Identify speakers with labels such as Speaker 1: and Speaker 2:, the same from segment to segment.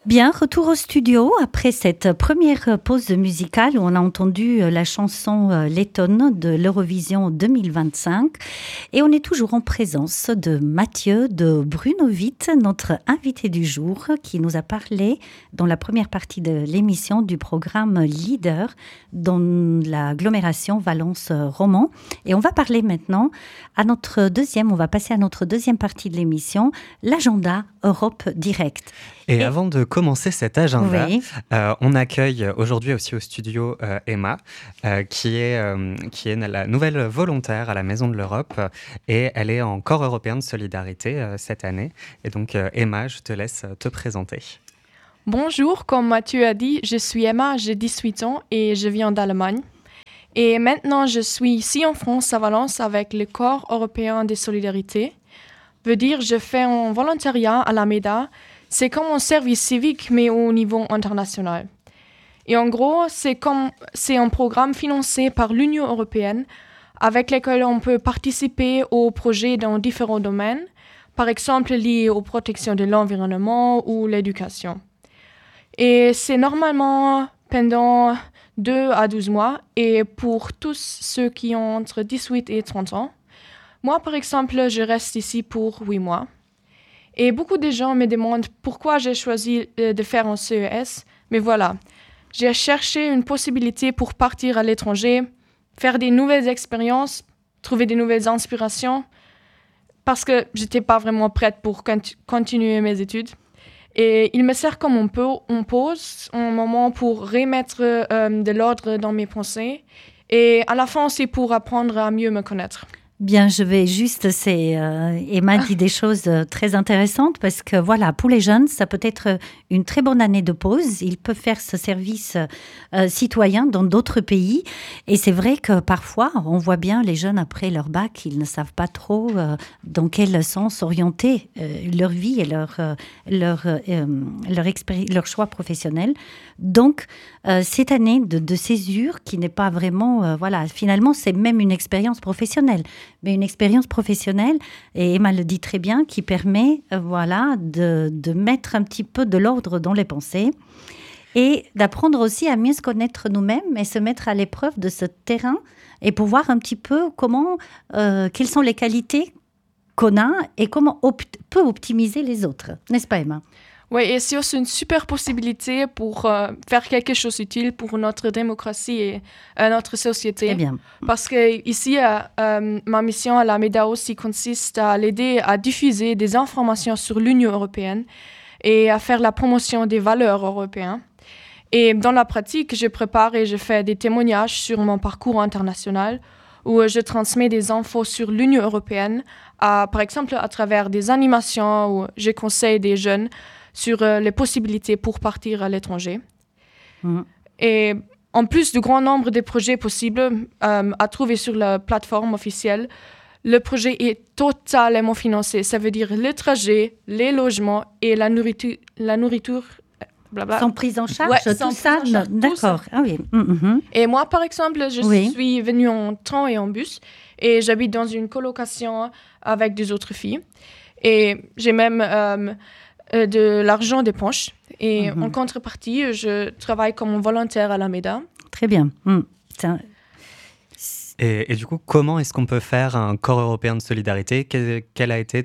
Speaker 1: Bien, retour au studio après cette première pause musicale où on a entendu la chanson lettonne de l'Eurovision 2025 et on est toujours en présence de Mathieu de Brunovit, notre invité du jour qui nous a parlé dans la première partie de l'émission du programme Leader dans l'agglomération Valence-Romand et on va parler maintenant on va passer à notre deuxième partie de l'émission, l'agenda Europe Direct.
Speaker 2: Et avant de commencer cet agenda,
Speaker 1: oui.
Speaker 2: On accueille aujourd'hui aussi au studio Emma, qui est la nouvelle volontaire à la Maison de l'Europe et elle est en corps européen de solidarité cette année. Et donc Emma, je te laisse te présenter.
Speaker 3: Bonjour, comme Mathieu a dit, je suis Emma, j'ai 18 ans et je viens d'Allemagne. Et maintenant, je suis ici en France, à Valence, avec le corps européen de solidarité. Veut dire, je fais un volontariat à la MEDA. C'est comme un service civique, mais au niveau international. Et en gros, c'est un programme financé par l'Union européenne, avec lequel on peut participer aux projets dans différents domaines, par exemple liés aux protections de l'environnement ou l'éducation. Et c'est normalement pendant 2 à 12 mois, et pour tous ceux qui ont entre 18 et 30 ans. Moi, par exemple, je reste ici pour 8 mois. Et beaucoup de gens me demandent pourquoi j'ai choisi de faire un CES. Mais voilà, j'ai cherché une possibilité pour partir à l'étranger, faire des nouvelles expériences, trouver des nouvelles inspirations, parce que je n'étais pas vraiment prête pour continuer mes études. Et il me sert comme on pose un moment pour remettre de l'ordre dans mes pensées et à la fin aussi pour apprendre à mieux me connaître.
Speaker 1: Bien, je vais juste, Emma dit des choses très intéressantes parce que voilà, pour les jeunes, ça peut être une très bonne année de pause. Ils peuvent faire ce service citoyen dans d'autres pays. Et c'est vrai que parfois, on voit bien les jeunes après leur bac, ils ne savent pas trop dans quel sens orienter leur vie et leur choix professionnel. Donc, cette année de césure qui n'est pas vraiment, finalement, c'est même une expérience professionnelle. Mais une expérience professionnelle, et Emma le dit très bien, qui permet de mettre un petit peu de l'ordre dans les pensées et d'apprendre aussi à mieux se connaître nous-mêmes et se mettre à l'épreuve de ce terrain et pour voir un petit peu quelles sont les qualités qu'on a et comment on peut optimiser les autres. N'est-ce pas, Emma ?
Speaker 3: Oui, et c'est aussi une super possibilité pour faire quelque chose d'utile pour notre démocratie et notre société.
Speaker 1: Très bien.
Speaker 3: Parce que ici, ma mission à la MEDA aussi consiste à l'aider à diffuser des informations sur l'Union européenne et à faire la promotion des valeurs européennes. Et dans la pratique, je prépare et je fais des témoignages sur mon parcours international où je transmets des infos sur l'Union européenne, par exemple à travers des animations où je conseille des jeunes sur les possibilités pour partir à l'étranger. Et en plus du grand nombre de projets possibles à trouver sur la plateforme officielle, le projet est totalement financé. Ça veut dire le trajet, les logements et la nourriture. Blabla.
Speaker 1: Sans prise en charge, tout ça. D'accord. Ah oui.
Speaker 3: Et moi, par exemple, je suis venue en train et en bus et j'habite dans une colocation avec deux autres filles. Et j'ai même de l'argent des poches. Et en contrepartie, je travaille comme volontaire à la MEDA. Très bien.
Speaker 2: Et du coup, comment est-ce qu'on peut faire un corps européen de solidarité ? Quel a été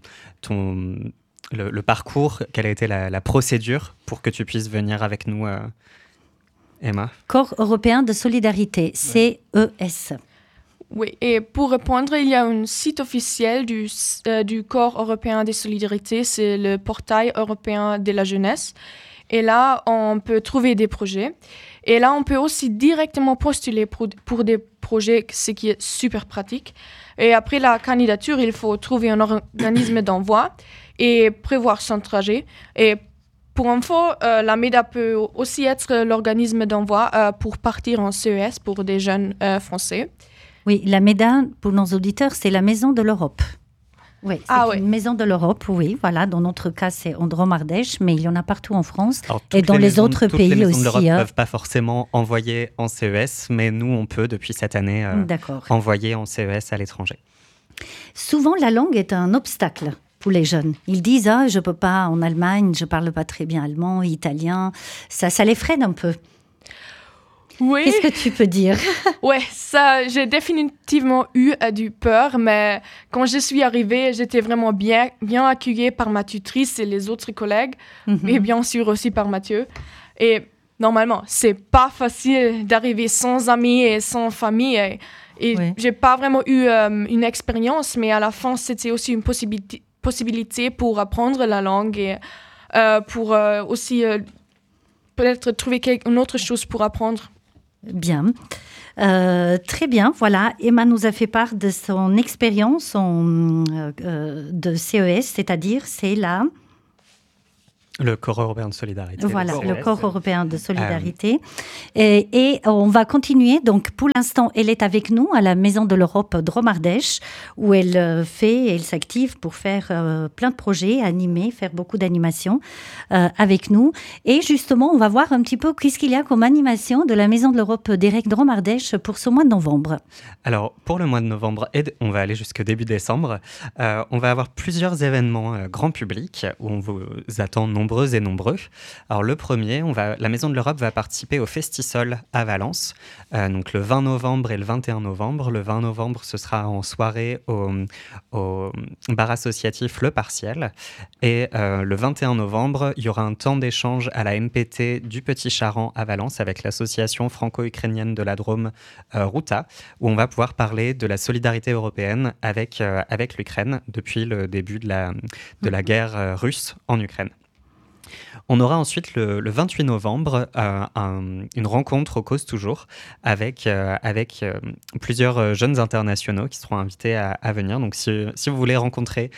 Speaker 2: le parcours, quelle a été la procédure pour que tu puisses venir avec nous, Emma ?
Speaker 1: Corps européen de solidarité, CES.
Speaker 3: Oui, et pour répondre, il y a un site officiel du Corps européen de solidarité, c'est le portail européen de la jeunesse. Et là, on peut trouver des projets. Et là, on peut aussi directement postuler pour des projets, ce qui est super pratique. Et après la candidature, il faut trouver un organisme d'envoi et prévoir son trajet. Et pour info, la MEDA peut aussi être l'organisme d'envoi pour partir en CES pour des jeunes français.
Speaker 1: Oui, la MEDA, pour nos auditeurs, c'est la Maison de l'Europe. Oui, c'est une Maison de l'Europe, oui, voilà. Dans notre cas, c'est en Drôme-Ardèche, mais il y en a partout en France. Alors, et dans les autres pays aussi.
Speaker 2: Toutes les maisons de l'Europe ne peuvent pas forcément envoyer en CES, mais nous, on peut, depuis cette année, envoyer en CES à l'étranger.
Speaker 1: Souvent, la langue est un obstacle tous les jeunes. Ils disent « je peux pas en Allemagne, je parle pas très bien allemand, italien ». Ça les freine un peu.
Speaker 3: Oui.
Speaker 1: Qu'est-ce que tu peux dire?
Speaker 3: Ouais, ça, j'ai définitivement eu du peur, mais quand je suis arrivée, j'étais vraiment bien accueillie par ma tutrice et les autres collègues, et bien sûr aussi par Mathieu. Et normalement, c'est pas facile d'arriver sans amis et sans famille, et
Speaker 1: oui.
Speaker 3: J'ai pas vraiment eu une expérience, mais à la fin, c'était aussi une possibilité pour apprendre la langue et pour aussi peut-être trouver une autre chose pour apprendre.
Speaker 1: Bien. Très bien, voilà. Emma nous a fait part de son expérience de CES, c'est-à-dire c'est la...
Speaker 2: Le corps européen de solidarité.
Speaker 1: Voilà, le corps européen de solidarité. Et on va continuer. Donc, pour l'instant, elle est avec nous à la Maison de l'Europe Dromardèche, où elle s'active pour faire plein de projets, animer, faire beaucoup d'animations avec nous. Et justement, on va voir un petit peu qu'est-ce qu'il y a comme animation de la Maison de l'Europe d'Éric Dromardèche pour ce mois de novembre.
Speaker 2: Alors, pour le mois de novembre, et on va aller jusqu'au début décembre, on va avoir plusieurs événements grand public où on vous attend nombreux et nombreux. Alors le premier, la Maison de l'Europe va participer au Festisol à Valence, donc le 20 novembre et le 21 novembre. Le 20 novembre, ce sera en soirée au bar associatif Le Partiel. Et le 21 novembre, il y aura un temps d'échange à la MPT du Petit Charan à Valence avec l'association franco-ukrainienne de la Drôme Ruta, où on va pouvoir parler de la solidarité européenne avec l'Ukraine depuis le début de la guerre russe en Ukraine. On aura ensuite le 28 novembre une rencontre au Cause Toujours avec plusieurs jeunes internationaux qui seront invités à venir. Donc si vous voulez rencontrer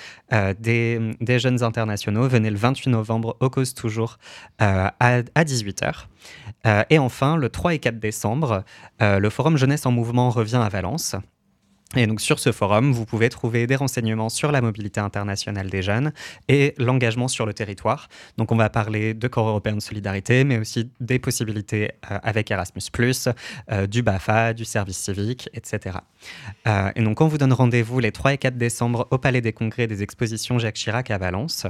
Speaker 2: des jeunes internationaux, venez le 28 novembre au Cause Toujours à 18h. Et enfin, le 3 et 4 décembre, le Forum Jeunesse en Mouvement revient à Valence. Et donc sur ce forum, vous pouvez trouver des renseignements sur la mobilité internationale des jeunes et l'engagement sur le territoire. Donc on va parler de corps européen de solidarité, mais aussi des possibilités avec Erasmus+, du BAFA, du service civique, etc. Et donc on vous donne rendez-vous les 3 et 4 décembre au Palais des Congrès des Expositions Jacques Chirac à Valence.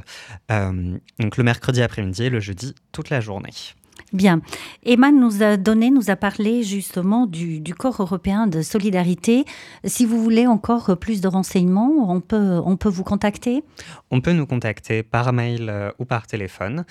Speaker 2: Donc le mercredi après-midi et le jeudi toute la journée.
Speaker 1: Bien. Emma nous a parlé justement du corps européen de solidarité. Si vous voulez encore plus de renseignements, on peut vous contacter?
Speaker 2: On peut nous contacter par mail ou par téléphone,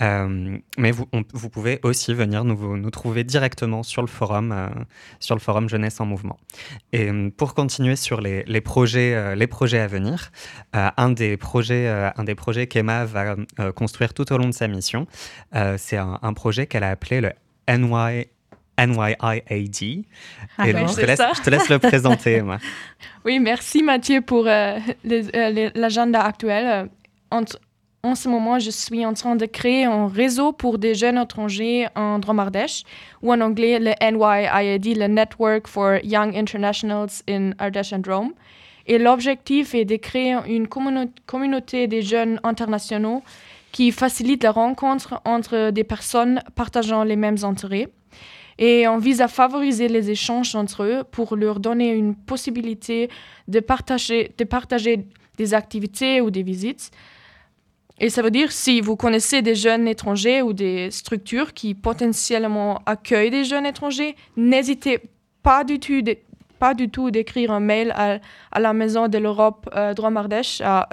Speaker 2: mais vous pouvez aussi venir nous trouver directement sur le forum Jeunesse en Mouvement. Et pour continuer sur les projets à venir, un des projets qu'Emma va construire tout au long de sa mission, c'est un projet qu'elle a appelé le NYIAD. Et donc, je te laisse le présenter, Emma.
Speaker 3: Oui, merci Mathieu pour l'agenda actuel. En ce moment, je suis en train de créer un réseau pour des jeunes étrangers en Dromardèche, ou en anglais le NYIAD, le Network for Young Internationals in Ardèche and Drôme. Et l'objectif est de créer une communauté des jeunes internationaux qui facilite la rencontre entre des personnes partageant les mêmes intérêts. Et on vise à favoriser les échanges entre eux pour leur donner une possibilité de partager des activités ou des visites. Et ça veut dire, si vous connaissez des jeunes étrangers ou des structures qui potentiellement accueillent des jeunes étrangers, n'hésitez pas du tout d'écrire un mail à la Maison de l'Europe Dromardèche à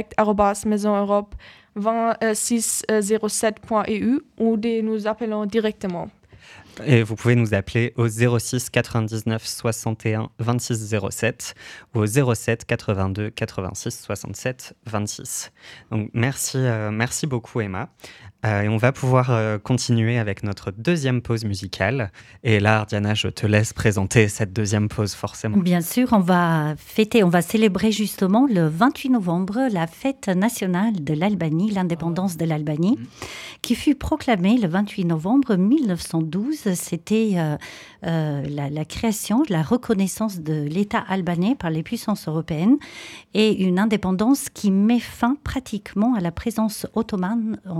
Speaker 3: europe-maison-europe2607.eu ou de nous appeler directement.
Speaker 2: Et vous pouvez nous appeler au 06 99 61 26 07 ou au 07 82 86 67 26. Donc merci beaucoup Emma. Et on va pouvoir continuer avec notre deuxième pause musicale. Et là, Diana, je te laisse présenter cette deuxième pause forcément.
Speaker 1: Bien sûr, on va célébrer justement le 28 novembre la fête nationale de l'Albanie, l'indépendance de l'Albanie, qui fut proclamée le 28 novembre 1912. C'était la création, la reconnaissance de l'État albanais par les puissances européennes et une indépendance qui met fin pratiquement à la présence ottomane en général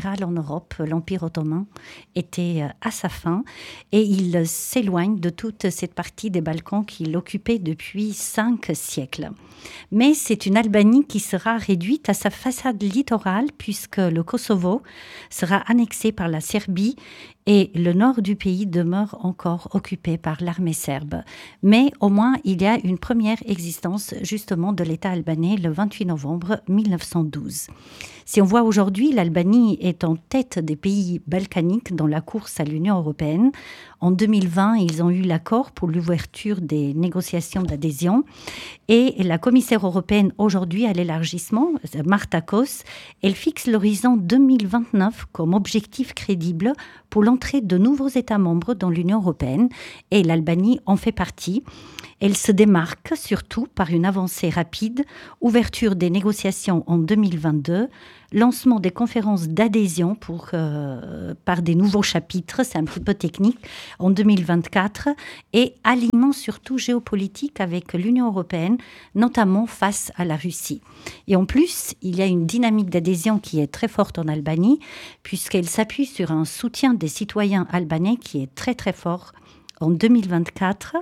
Speaker 1: libéral en Europe, l'Empire ottoman, était à sa fin et il s'éloigne de toute cette partie des Balkans qu'il occupait depuis 5 siècles. Mais c'est une Albanie qui sera réduite à sa façade littorale puisque le Kosovo sera annexé par la Serbie et le nord du pays demeure encore occupé par l'armée serbe. Mais au moins, il y a une première existence justement de l'État albanais le 28 novembre 1912. Si on voit aujourd'hui, l'Albanie est en tête des pays balkaniques dans la course à l'Union européenne. En 2020, ils ont eu l'accord pour l'ouverture des négociations d'adhésion. Et la commissaire européenne aujourd'hui à l'élargissement, Marta Kos, elle fixe l'horizon 2029 comme objectif crédible pour l'entrée de nouveaux États membres dans l'Union européenne. Et l'Albanie en fait partie. Elle se démarque surtout par une avancée rapide, ouverture des négociations en 2022, lancement des conférences d'adhésion par des nouveaux chapitres, c'est un petit peu technique, en 2024, et alignement surtout géopolitique avec l'Union européenne, notamment face à la Russie. Et en plus, il y a une dynamique d'adhésion qui est très forte en Albanie, puisqu'elle s'appuie sur un soutien des citoyens albanais qui est très très fort. En 2024,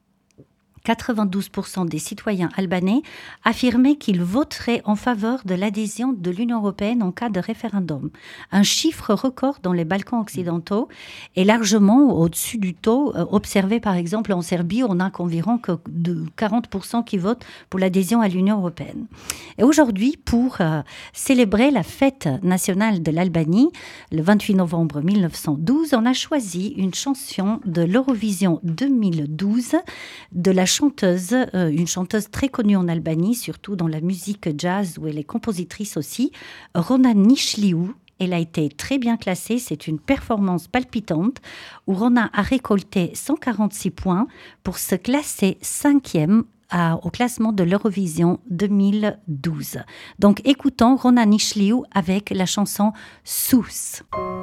Speaker 1: 92% des citoyens albanais affirmaient qu'ils voteraient en faveur de l'adhésion de l'Union européenne en cas de référendum. Un chiffre record dans les Balkans occidentaux est largement au-dessus du taux observé par exemple en Serbie. On n'a qu'environ que de 40% qui votent pour l'adhésion à l'Union européenne. Et aujourd'hui, pour célébrer la fête nationale de l'Albanie, le 28 novembre 1912, on a choisi une chanson de l'Eurovision 2012 de la chanteuse, une chanteuse très connue en Albanie, surtout dans la musique jazz où elle est compositrice aussi, Rona Nishliu. Elle a été très bien classée, c'est une performance palpitante où Rona a récolté 146 points pour se classer 5e au classement de l'Eurovision 2012. Donc écoutons Rona Nishliu avec la chanson Sus.